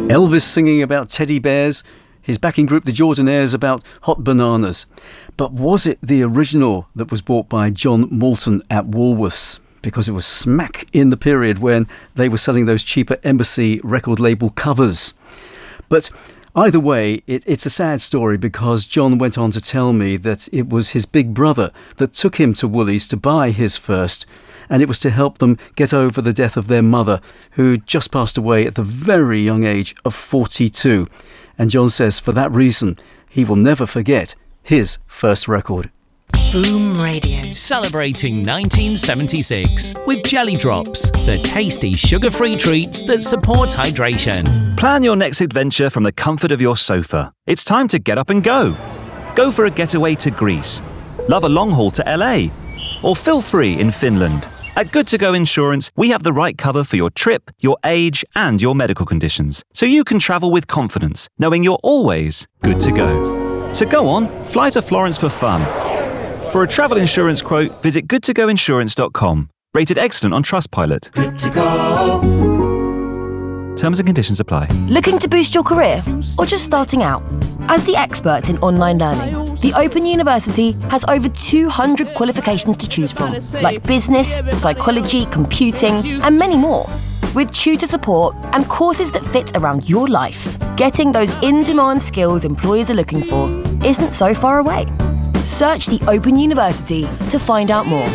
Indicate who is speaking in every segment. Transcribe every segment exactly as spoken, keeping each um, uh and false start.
Speaker 1: Elvis singing about teddy bears, his backing group the Jordanaires about hot bananas. But was it the original that was bought by John Moulton at Woolworths? Because it was smack in the period when they were selling those cheaper Embassy record label covers. But either way, it, it's a sad story, because John went on to tell me that it was his big brother that took him to Woolies to buy his first, and it was to help them get over the death of their mother, who just passed away at the very young age of forty-two. And John says for that reason, he will never forget his first record.
Speaker 2: Boom Radio. Celebrating nineteen seventy-six with Jelly Drops, the tasty sugar-free treats that support hydration.
Speaker 3: Plan your next adventure from the comfort of your sofa. It's time to get up and go. Go for a getaway to Greece. Love a long haul to L A. Or feel free in Finland. At Good To Go Insurance, we have the right cover for your trip, your age, and your medical conditions, so you can travel with confidence, knowing you're always good to go. So go on, fly to Florence for fun. For a travel insurance quote, visit good to go insurance dot com. Rated excellent on Trustpilot. Good to go. Terms and conditions apply.
Speaker 4: Looking to boost your career, or just starting out? As the experts in online learning, the Open University has over two hundred qualifications to choose from, like business, psychology, computing, and many more. With tutor support and courses that fit around your life, getting those in-demand skills employers are looking for isn't so far away. Search the Open University to find out more.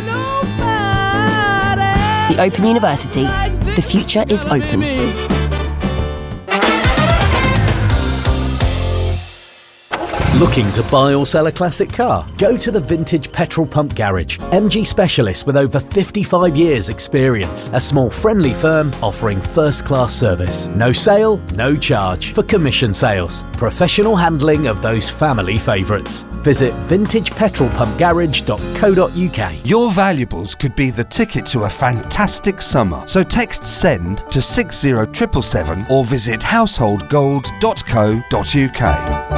Speaker 4: The Open University. The future is open.
Speaker 5: Looking to buy or sell a classic car? Go to the Vintage Petrol Pump Garage. M G specialists with over fifty-five years experience. A small friendly firm offering first-class service. No sale, no charge for commission sales. Professional handling of those family favourites. Visit vintage petrol pump garage dot co dot uk.
Speaker 6: Your valuables could be the ticket to a fantastic summer. So text SEND to six zero seven seven seven or visit household gold dot co dot uk.